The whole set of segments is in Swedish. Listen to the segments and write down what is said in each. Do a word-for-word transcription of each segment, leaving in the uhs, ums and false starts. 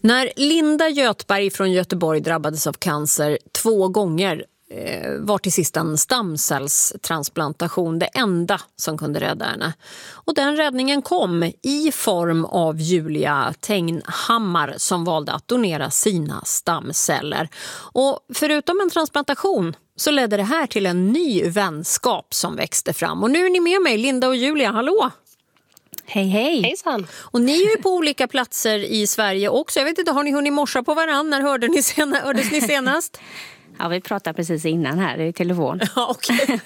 När Linda Göthberg från Göteborg drabbades av cancer två gånger eh, var till sist en stamcellstransplantation det enda som kunde rädda henne. Och den räddningen kom i form av Julia Tegnhammar som valde att donera sina stamceller. Och förutom en transplantation så ledde det här till en ny vänskap som växte fram. Och nu är ni med mig, Linda och Julia, hallå! Hej, hej. Hejsan. Och ni är ju på olika platser i Sverige också. Jag vet inte, har ni hunnit morsa på varandra? När hörde ni sena, hördes ni senast? Ja, vi pratade precis innan här i telefon. Ja, okej.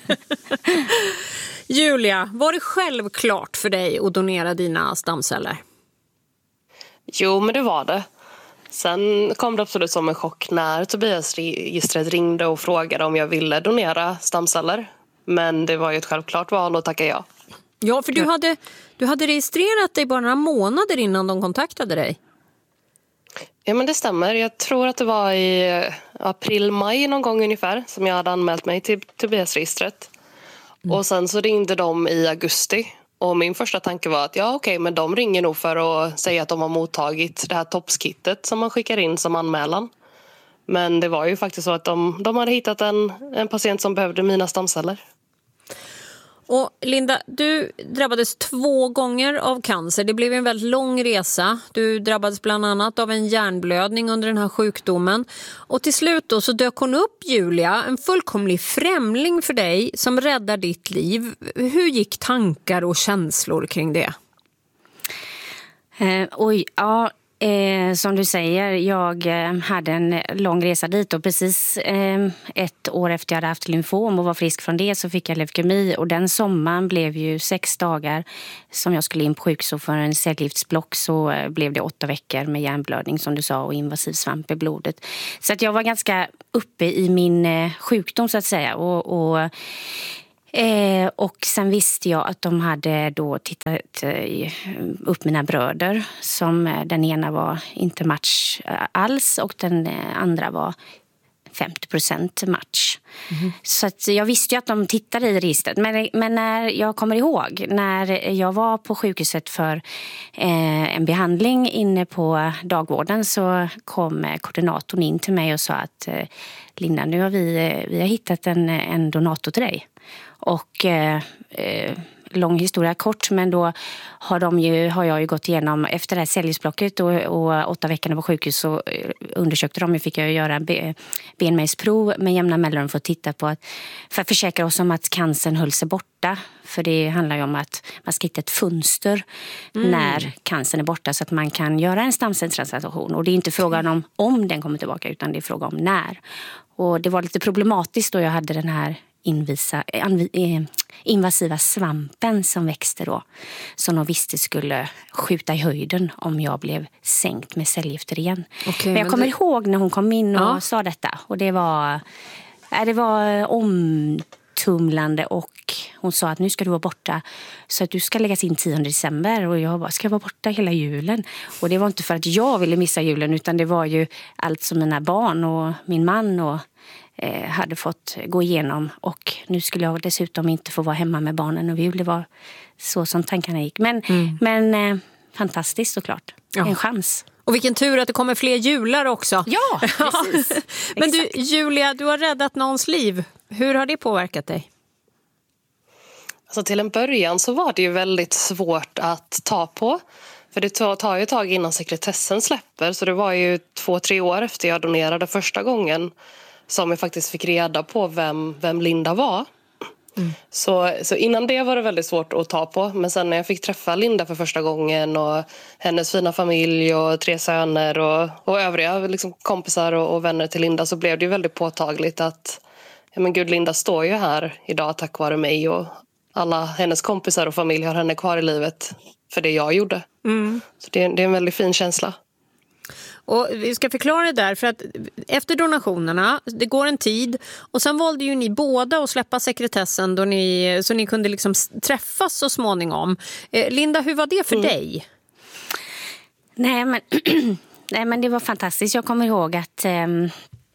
Julia, var det självklart för dig att donera dina stamceller? Jo, men det var det. Sen kom det absolut som en chock när Tobias-registret ringde och frågade om jag ville donera stamceller. Men det var ju ett självklart val att tacka ja. Ja, för du hade, du hade registrerat dig bara några månader innan de kontaktade dig. Ja, men det stämmer. Jag tror att det var i april-maj någon gång ungefär som jag hade anmält mig till Tobias-registret. Mm. Och sen så ringde de i augusti. Och min första tanke var att ja, okej, okay, men de ringer nog för att säga att de har mottagit det här toppskittet som man skickar in som anmälan. Men det var ju faktiskt så att de, de hade hittat en, en patient som behövde mina stamceller. Och Linda, du drabbades två gånger av cancer. Det blev en väldigt lång resa. Du drabbades bland annat av en hjärnblödning under den här sjukdomen. Och till slut då så dök hon upp, Julia, en fullkomlig främling för dig som räddar ditt liv. Hur gick tankar och känslor kring det? Eh, oj, ja... Eh, som du säger, jag eh, hade en lång resa dit och precis eh, ett år efter jag hade haft lymfom och var frisk från det så fick jag leukemi och den sommaren blev ju sex dagar som jag skulle in på sjukhus för en cellgiftsblock så eh, blev det åtta veckor med hjärnblödning som du sa och invasiv svamp i blodet. Så att jag var ganska uppe i min eh, sjukdom så att säga och... och Eh, och sen visste jag att de hade då tittat eh, upp mina bröder som eh, den ena var inte match eh, alls och den eh, andra var femtio procent match. Mm. Så att jag visste ju att de tittade i registret. Men, men när jag kommer ihåg när jag var på sjukhuset för eh, en behandling inne på dagvården så kom eh, koordinatorn in till mig och sa att eh, Linda, nu har vi, eh, vi har hittat en, en donator till dig. Och eh, eh, lång historia kort, men då har, de ju, har jag ju gått igenom efter det här cellgiftsblocket och, och åtta veckorna på sjukhus så undersökte de, fick jag göra be, benmärgsprov med jämna mellanrum för att titta på att, för att försäkra oss om att cancern höll sig borta. För det handlar ju om att man ska hitta ett fönster mm. när cancern är borta så att man kan göra en stamcellstransplantation. Och det är inte frågan om om den kommer tillbaka utan det är frågan om när. Och det var lite problematiskt då jag hade den här Invisa, invasiva svampen som växte då som de visste skulle skjuta i höjden om jag blev sänkt med cellgifter igen. Okay, men jag men kommer det... ihåg när hon kom in och ja. sa detta och det var, det var omtumlande och hon sa att nu ska du vara borta så att du ska läggas in tionde december och jag bara, ska jag vara borta hela julen? Och det var inte för att jag ville missa julen utan det var ju allt som mina barn och min man och hade fått gå igenom och nu skulle jag dessutom inte få vara hemma med barnen och vi ville vara så som tankarna gick. Men, mm. men eh, fantastiskt såklart. Ja. En chans. Och vilken tur att det kommer fler jular också. Ja, precis. Men du, Julia, du har räddat någons liv. Hur har det påverkat dig? Alltså till en början så var det ju väldigt svårt att ta på. För det tar ju ett tag innan sekretessen släpper. Så det var ju två, tre år efter jag donerade första gången som jag faktiskt fick reda på vem, vem Linda var. Mm. Så, så innan det var det väldigt svårt att ta på. Men sen när jag fick träffa Linda för första gången och hennes fina familj och tre söner och, och övriga liksom kompisar och, och vänner till Linda så blev det ju väldigt påtagligt att ja, men gud, Linda står ju här idag tack vare mig och alla hennes kompisar och familj har henne kvar i livet för det jag gjorde. Mm. Så det, det är en väldigt fin känsla. Och vi ska förklara det där för att efter donationerna, det går en tid och sen valde ju ni båda att släppa sekretessen då ni, så ni kunde liksom träffas så småningom. Eh, Linda, hur var det för mm. dig? Nej men, nej men det var fantastiskt. Jag kommer ihåg att... Eh,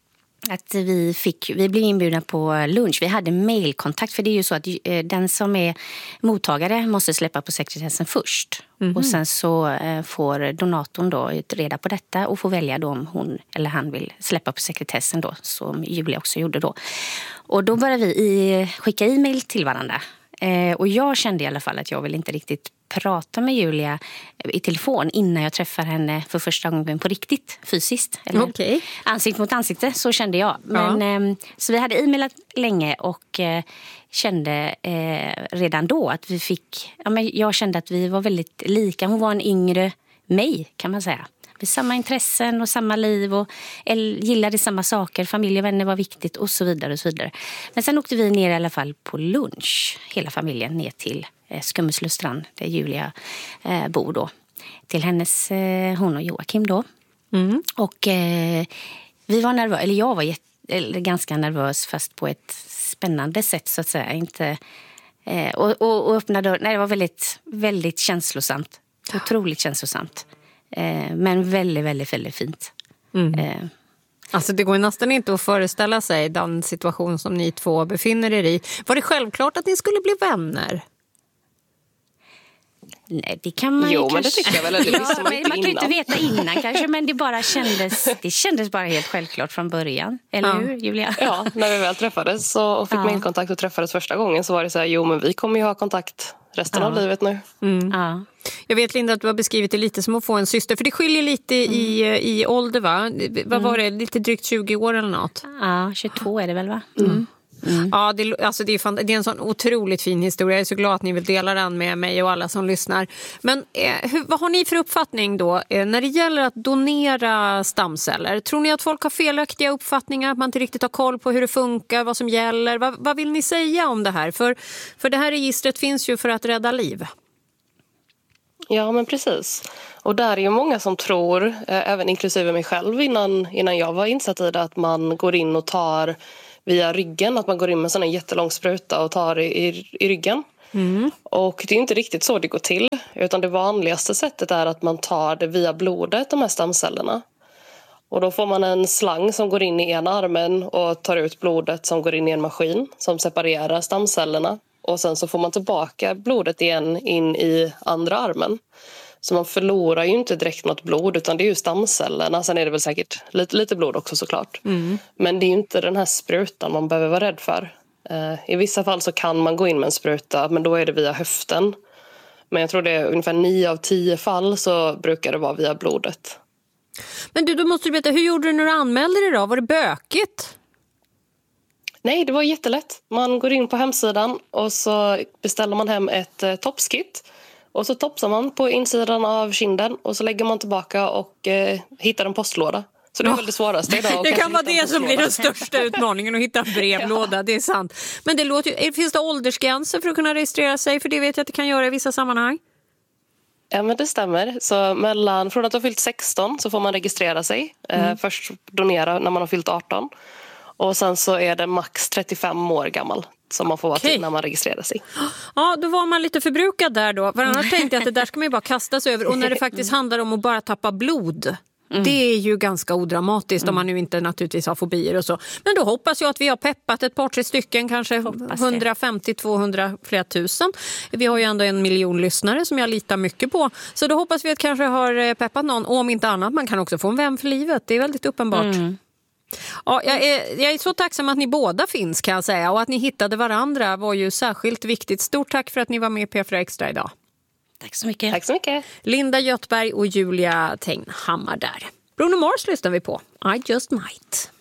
att vi, fick, vi blev inbjudna på lunch. Vi hade mailkontakt, för det är ju så att eh, den som är mottagare måste släppa på sekretessen först. Mm-hmm. Och sen så eh, får donatorn då reda på detta och får välja då om hon eller han vill släppa på sekretessen då, som Julia också gjorde då. Och då började vi i, skicka e-mail till varandra. Eh, och jag kände i alla fall att jag vill inte riktigt prata med Julia i telefon innan jag träffar henne för första gången på riktigt, fysiskt. Eller okay. Ansikte mot ansikte, så kände jag. Men, ja. eh, så vi hade e-mailat länge och eh, kände eh, redan då att vi fick... Ja, men jag kände att vi var väldigt lika. Hon var en yngre mig, kan man säga. Med samma intressen och samma liv och gillade samma saker. Familj och vänner var viktigt och så vidare och så vidare. Men sen åkte vi ner i alla fall på lunch, hela familjen, ner till eh, Skummeslövstrand där Julia eh, bor då. Till hennes, eh, hon och Joakim då. Mm. Och eh, vi var nervösa, eller jag var jätt, eller ganska nervös, fast på ett spännande sätt så att säga. Inte, eh, och, och, och öppna dörren. Nej, det var väldigt, väldigt känslosamt. Otroligt känslosamt. Men väldigt, väldigt, väldigt fint. Mm. Alltså det går nästan inte att föreställa sig den situation som ni två befinner er i. Var det självklart att ni skulle bli vänner? Nej, det kan man jo, ju men kanske... det tycker jag väl. Det ja, man, man kan ju inte veta innan kanske, men det bara kändes, det kändes bara helt självklart från början. Eller ja. hur, Julia? Ja, när vi väl träffades så, och fick ja. mailkontakt och träffades första gången så var det så här, jo men vi kommer ju ha kontakt resten ja. av livet nu. Mm. Ja. Jag vet, Linda, att du har beskrivit det lite som att få en syster. För det skiljer lite mm. i, i ålder, va? Vad var det? Lite drygt tjugo år eller något? Ja, tjugotvå är det väl, va? Mm. Mm. Ja, det, alltså det, är fan, det är en sån otroligt fin historia. Jag är så glad att ni vill dela den med mig och alla som lyssnar. Men eh, hur, vad har ni för uppfattning då eh, när det gäller att donera stamceller? Tror ni att folk har felaktiga uppfattningar? Att man inte riktigt har koll på hur det funkar, vad som gäller? Vad, vad vill ni säga om det här? För, för det här registret finns ju för att rädda liv. Ja, men precis. Och där är ju många som tror, eh, även inklusive mig själv innan, innan jag var insatt i det, att man går in och tar via ryggen, att man går in med en sån här jättelång spruta och tar i, i, i ryggen. Mm. Och det är inte riktigt så det går till, utan det vanligaste sättet är att man tar det via blodet, de här stamcellerna. Och då får man en slang som går in i ena armen och tar ut blodet som går in i en maskin som separerar stamcellerna. Och sen så får man tillbaka blodet igen in i andra armen. Så man förlorar ju inte direkt något blod, utan det är ju stamcellerna. Sen är det väl säkert lite, lite blod också såklart. Mm. Men det är ju inte den här sprutan man behöver vara rädd för. Eh, I vissa fall så kan man gå in med en spruta, men då är det via höften. Men jag tror det är ungefär nio av tio fall så brukar det vara via blodet. Men du, då måste du veta, hur gjorde du när du anmälde dig då? Var det bökigt? Nej, det var jättelätt. Man går in på hemsidan och så beställer man hem ett eh, topskit. Och så topsar man på insidan av kinden och så lägger man tillbaka och eh, hittar en postlåda. Så det är väl det svåraste idag. Det kan vara det som blir den största utmaningen, att hitta en brevlåda, ja. Det är sant. Men det låter ju, finns det åldersgränser för att kunna registrera sig? För det vet jag att det kan göra i vissa sammanhang. Ja, men det stämmer. Så mellan, från att du har fyllt sexton så får man registrera sig. Mm. Eh, först donera när man har fyllt arton. Och sen så är det max trettiofem år gammal som man får vara okay. till när man registrerar sig. Ja, då var man lite förbrukad där då. För annars tänkte jag att det där ska man ju bara kasta sig över. Och när det faktiskt handlar om att bara tappa blod, mm. det är ju ganska odramatiskt mm. om man nu inte naturligtvis har fobier och så. Men då hoppas jag att vi har peppat ett par tre stycken, kanske hundrafemtio till tvåhundra, flera tusen. Vi har ju ändå en miljon lyssnare som jag litar mycket på. Så då hoppas vi att kanske har peppat någon. Och om inte annat, man kan också få en vän för livet. Det är väldigt uppenbart. Mm. Ja, jag är, jag är så tacksam att ni båda finns, kan jag säga. Och att ni hittade varandra var ju särskilt viktigt. Stort tack för att ni var med i P fyra Extra idag. Tack så mycket. Tack så mycket. Linda Göthberg och Julia Tegnhammar där. Bruno Mars lyssnar vi på. I just might.